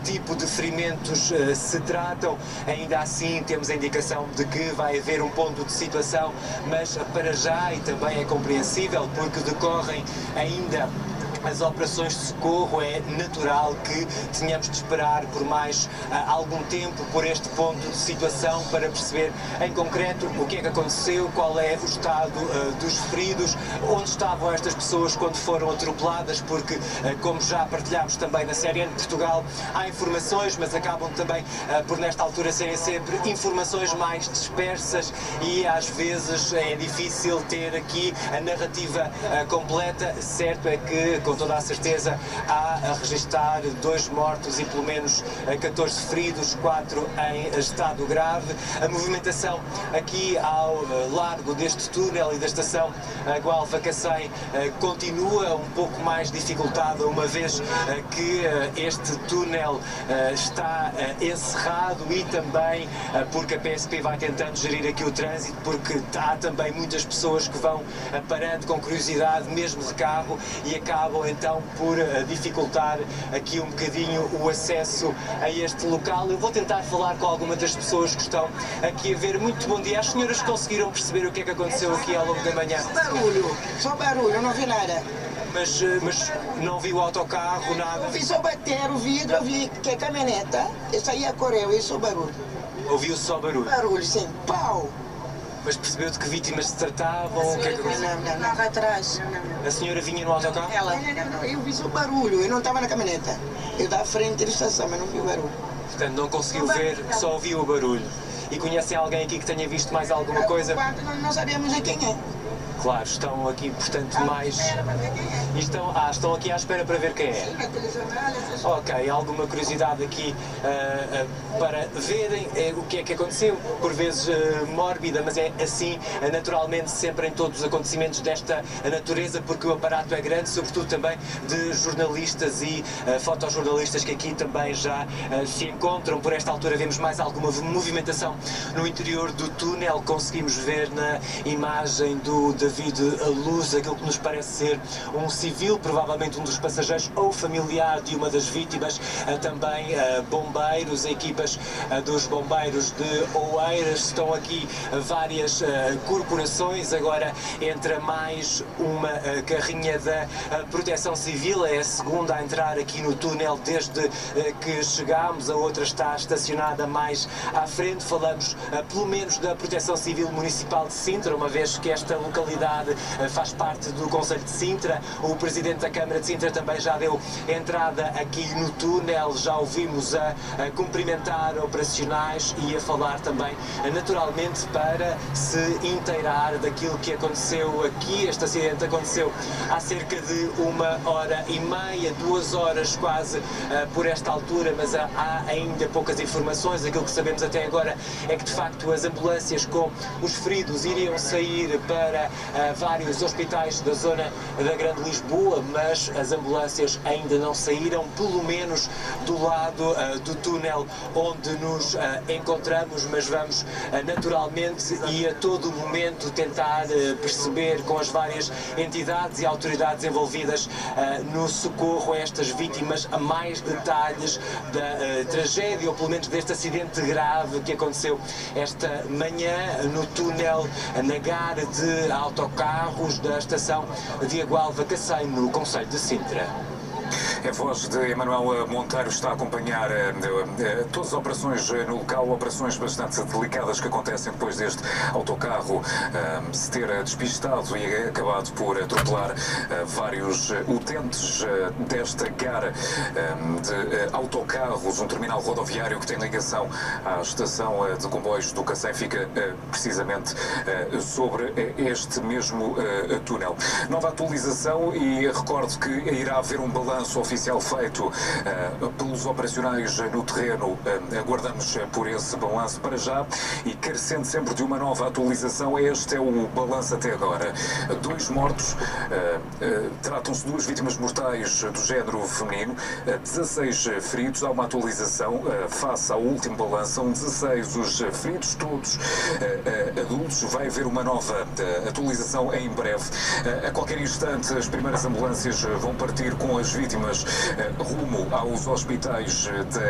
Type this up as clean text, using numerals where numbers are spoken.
tipo de ferimentos se tratam. Ainda assim, temos a indicação de que vai haver um ponto de situação, mas para já, e também é compreensível, porque decorrem ainda as operações de socorro, é natural que tenhamos de esperar por mais algum tempo por este ponto de situação para perceber em concreto o que é que aconteceu, qual é o estado dos feridos, onde estavam estas pessoas quando foram atropeladas, porque como já partilhámos também na CNN Portugal, há informações, mas acabam também por nesta altura serem sempre informações mais dispersas e às vezes é difícil ter aqui a narrativa completa. Certo é que com toda a certeza há a registrar 2 mortos e pelo menos 14 feridos, 4 em estado grave. A movimentação aqui ao largo deste túnel e da estação Gualva-Cacém continua um pouco mais dificultada, uma vez que este túnel está encerrado e também porque a PSP vai tentando gerir aqui o trânsito, porque há também muitas pessoas que vão parando com curiosidade, mesmo de carro, e acabam então por dificultar aqui um bocadinho o acesso a este local. Eu vou tentar falar com algumas das pessoas que estão aqui a ver. Muito bom dia. As senhoras conseguiram perceber o que é que aconteceu aqui ao longo da manhã? Só barulho, eu não vi nada. Mas não vi o autocarro, nada? Eu vi só bater o vidro, eu vi que é caminhoneta, eu saí a correr, eu vi só barulho. Ouviu só barulho? Barulho, sim, pau! Mas percebeu de que vítimas se tratavam? O que é que aconteceu? Não, vai atrás. A senhora vinha no autocarro? Ela? Não, eu vi só barulho, eu não estava na caminhoneta. Eu estava à frente da estação, mas não vi o barulho. Portanto, não conseguiu ver, só ouviu o barulho. E conhecem alguém aqui que tenha visto mais alguma coisa? Não sabemos quem é. Claro, estão aqui, portanto, mais... estão aqui à espera para ver quem é. Ok, alguma curiosidade aqui para verem o que é que aconteceu, por vezes mórbida, mas é assim naturalmente sempre em todos os acontecimentos desta natureza, porque o aparato é grande, sobretudo também de jornalistas e fotojornalistas que aqui também já se encontram. Por esta altura vemos mais alguma movimentação no interior do túnel, conseguimos ver na imagem do David Luz aquilo que nos parece ser um civil, provavelmente um dos passageiros ou familiar de uma das vítimas, também bombeiros, equipas dos bombeiros de Oeiras, estão aqui várias corporações, agora entra mais uma carrinha da Proteção Civil, é a segunda a entrar aqui no túnel desde que chegámos, a outra está estacionada mais à frente. Falamos pelo menos da Proteção Civil Municipal de Sintra, uma vez que esta localidade faz parte do Conselho de Sintra. O Presidente da Câmara de Sintra também já deu entrada aqui no túnel, já ouvimos a cumprimentar operacionais e a falar também naturalmente para se inteirar daquilo que aconteceu aqui. Este acidente aconteceu há cerca de 1h30, 2 horas quase por esta altura, mas há ainda poucas informações. Aquilo que sabemos até agora é que de facto as ambulâncias com os feridos iriam sair para vários hospitais da zona da Grande Lisboa, mas as ambulâncias ainda não saíram, pelo menos do lado do túnel onde nos encontramos, mas vamos naturalmente e a todo momento tentar perceber com as várias entidades e autoridades envolvidas no socorro a estas vítimas mais detalhes da tragédia, ou pelo menos deste acidente grave que aconteceu esta manhã no túnel na gare de autocarros da estação de Gualva-Cacém, no concelho de Sintra. A voz de Emanuel Monteiro está a acompanhar todas as operações no local, operações bastante delicadas que acontecem depois deste autocarro se ter despistado e acabado por atropelar vários utentes desta gare de autocarros, um terminal rodoviário que tem ligação à estação de comboios do Cacém, fica precisamente sobre este mesmo túnel. Nova atualização, e recordo que irá haver um balanço oficial feito pelos operacionais no terreno. Aguardamos por esse balanço para já e carecendo sempre de uma nova atualização. Este é o balanço até agora. 2 mortos, tratam-se de 2 vítimas mortais do género feminino, 16 feridos. Há uma atualização face ao último balanço, são 16 os feridos, todos adultos. Vai haver uma nova atualização em breve. A qualquer instante as primeiras ambulâncias vão partir com as vítimas rumo aos hospitais